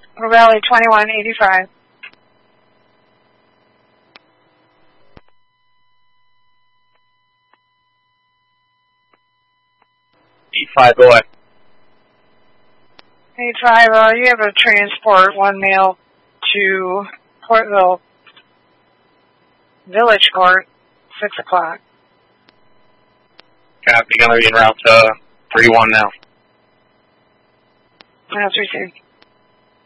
Valley 2185. E5, go ahead. 85, you have a transport, one mail to Portville Village Court, 6 o'clock. Copy, gonna be en route to 3-1 now. That's received.